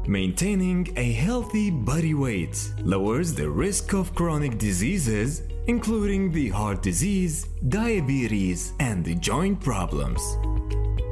Maintaining a healthy body weight lowers the risk of chronic diseases, including the heart disease, diabetes, and the joint problems.